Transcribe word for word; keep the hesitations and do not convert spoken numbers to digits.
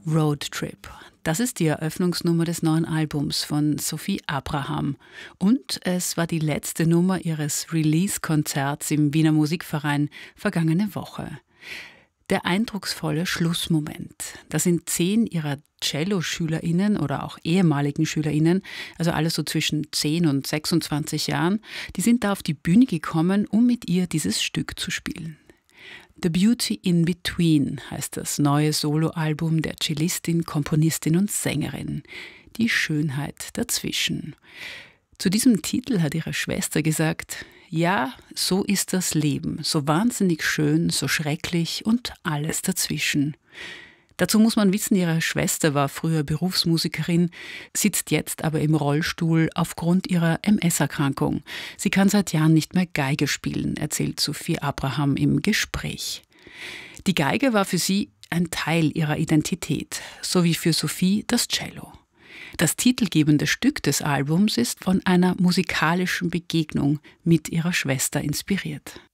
Road Trip. Das ist die Eröffnungsnummer des neuen Albums von Sophie Abraham. Und es war die letzte Nummer ihres Release-Konzerts im Wiener Musikverein vergangene Woche. Der eindrucksvolle Schlussmoment. Da sind zehn ihrer Cello-SchülerInnen oder auch ehemaligen SchülerInnen, also alle so zwischen zehn und sechsundzwanzig Jahren, die sind da auf die Bühne gekommen, um mit ihr dieses Stück zu spielen. The Beauty in Between heißt das neue Soloalbum der Cellistin, Komponistin und Sängerin. Die Schönheit dazwischen. Zu diesem Titel hat ihre Schwester gesagt: Ja, so ist das Leben, so wahnsinnig schön, so schrecklich und alles dazwischen. Dazu muss man wissen, ihre Schwester war früher Berufsmusikerin, sitzt jetzt aber im Rollstuhl aufgrund ihrer M S-Erkrankung. Sie kann seit Jahren nicht mehr Geige spielen, erzählt Sophie Abraham im Gespräch. Die Geige war für sie ein Teil ihrer Identität, so wie für Sophie das Cello. Das titelgebende Stück des Albums ist von einer musikalischen Begegnung mit ihrer Schwester inspiriert.